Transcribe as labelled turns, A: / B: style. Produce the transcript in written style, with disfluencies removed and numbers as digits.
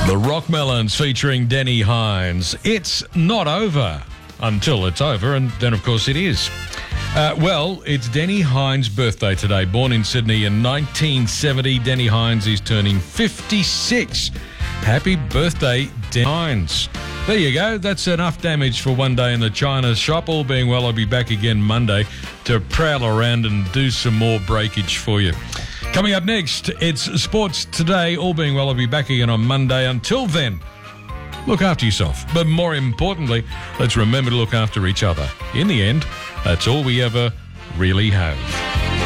A: The Rockmelons featuring Denny Hines. It's not over until it's over, and then, of course, it is. Well, it's Denny Hines' birthday today. Born in Sydney in 1970, Denny Hines is turning 56. Happy birthday, Denny Hines. There you go. That's enough damage for one day in the China shop. All being well, I'll be back again Monday to prowl around and do some more breakage for you. Coming up next, it's Sports Today. All being well, I'll be back again on Monday. Until then, look after yourself. But more importantly, let's remember to look after each other. In the end, that's all we ever really have.